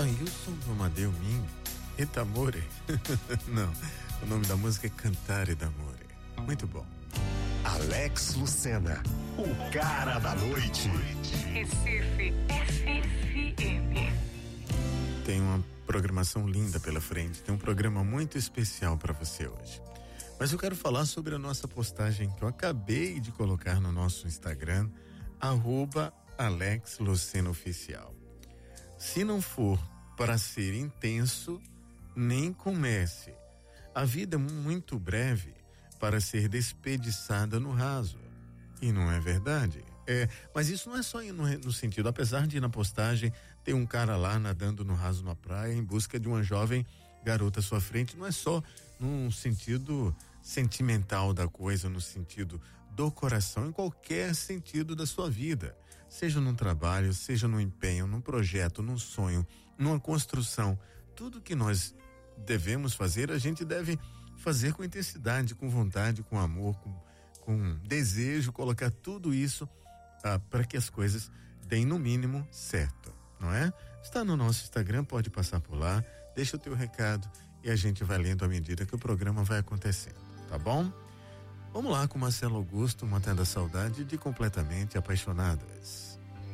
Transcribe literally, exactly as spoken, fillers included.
Ailson do Amadeu Min, Etamore. Não, o nome da música é Cantare d'Amore. Muito bom. Alex Lucena, o cara da noite. Recife F M. Tem uma programação linda pela frente, tem um programa muito especial para você hoje. Mas eu quero falar sobre a nossa postagem que eu acabei de colocar no nosso Instagram, arroba Alex Lucena Oficial. Se não for para ser intenso, nem comece. A vida é muito breve para ser desperdiçada no raso. E não é verdade? É, mas isso não é só no, no sentido, apesar de na postagem ter um cara lá nadando no raso na praia em busca de uma jovem garota à sua frente, não é só num sentido sentimental da coisa, no sentido do coração, em qualquer sentido da sua vida, seja num trabalho, seja num empenho, num projeto, num sonho, numa construção, tudo que nós devemos fazer, a gente deve fazer com intensidade, com vontade, com amor, com, com desejo, colocar tudo isso ah, para que as coisas deem no mínimo certo, não é? Está no nosso Instagram, pode passar por lá, deixa o teu recado e a gente vai lendo à medida que o programa vai acontecendo, tá bom? Vamos lá com Marcelo Augusto, Matando a Saudade de Completamente Apaixonadas.